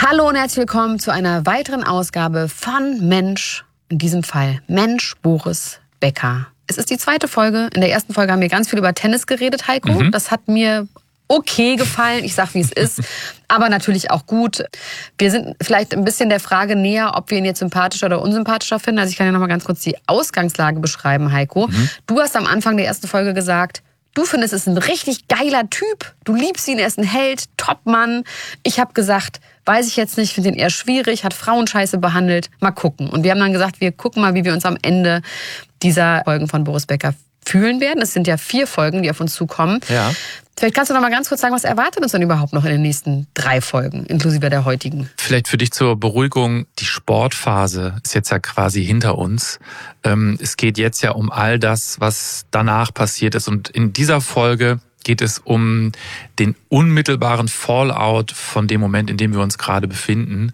Hallo und herzlich willkommen zu einer weiteren Ausgabe von Mensch, in diesem Fall Mensch Boris Becker. Es ist die zweite Folge. In der ersten Folge haben wir ganz viel über Tennis geredet, Heiko. Das hat mir okay gefallen. Ich sag, wie es ist. Aber natürlich auch gut. Wir sind vielleicht ein bisschen der Frage näher, ob wir ihn jetzt sympathischer oder unsympathischer finden. Also ich kann ja noch mal ganz kurz die Ausgangslage beschreiben, Heiko. Du hast am Anfang der ersten Folge gesagt, du findest es ein richtig geiler Typ. Du liebst ihn, er ist ein Held, Topmann. Ich habe gesagt, weiß ich jetzt nicht, finde ihn eher schwierig, hat Frauenscheiße behandelt. Mal gucken. Und wir haben dann gesagt, wir gucken mal, wie wir uns am Ende dieser Folgen von Boris Becker fühlen werden. Es sind ja 4 Folgen, die auf uns zukommen. Ja. Vielleicht kannst du noch mal ganz kurz sagen, was erwartet uns denn überhaupt noch in den nächsten 3 Folgen, inklusive der heutigen? Vielleicht für dich zur Beruhigung, die Sportphase ist jetzt ja quasi hinter uns. Es geht jetzt ja um all das, was danach passiert ist. Und in dieser Folge geht es um den unmittelbaren Fallout von dem Moment, in dem wir uns gerade befinden.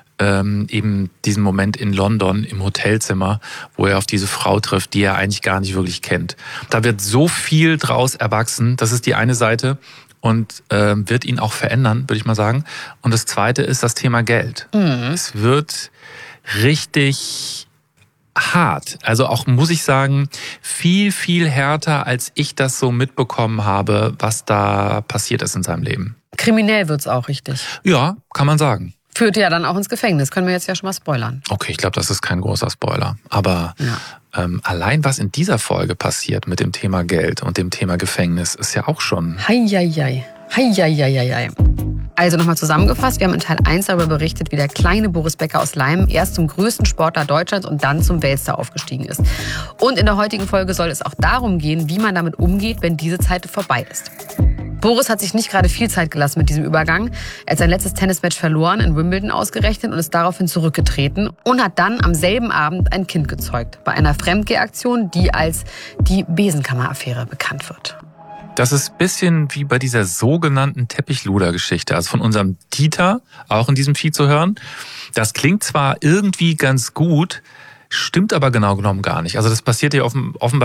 Eben diesen Moment in London im Hotelzimmer, wo er auf diese Frau trifft, die er eigentlich gar nicht wirklich kennt. Da wird so viel draus erwachsen, das ist die eine Seite und wird ihn auch verändern, würde ich mal sagen. Und das zweite ist das Thema Geld. Es wird richtig hart, also auch, muss ich sagen, viel, viel härter, als ich das so mitbekommen habe, was da passiert ist in seinem Leben. Kriminell wird's auch richtig. Ja, kann man sagen. Führt ja dann auch ins Gefängnis. Können wir jetzt ja schon mal spoilern. Okay, ich glaube, das ist kein großer Spoiler. Aber allein was in dieser Folge passiert mit dem Thema Geld und dem Thema Gefängnis, ist ja auch schon... Heieiei. Heieiei. Also nochmal zusammengefasst, wir haben in Teil 1 darüber berichtet, wie der kleine Boris Becker aus Leim erst zum größten Sportler Deutschlands und dann zum Weltstar aufgestiegen ist. Und in der heutigen Folge soll es auch darum gehen, wie man damit umgeht, wenn diese Zeit vorbei ist. Boris hat sich nicht gerade viel Zeit gelassen mit diesem Übergang. Er hat sein letztes Tennismatch verloren, in Wimbledon ausgerechnet, und ist daraufhin zurückgetreten und hat dann am selben Abend ein Kind gezeugt. Bei einer Fremdgehaktion, die als die Besenkammer-Affäre bekannt wird. Das ist ein bisschen wie bei dieser sogenannten Teppichluder-Geschichte, also von unserem Dieter, auch in diesem Feed zu hören. Das klingt zwar irgendwie ganz gut, stimmt aber genau genommen gar nicht. Also das passiert ja offenbar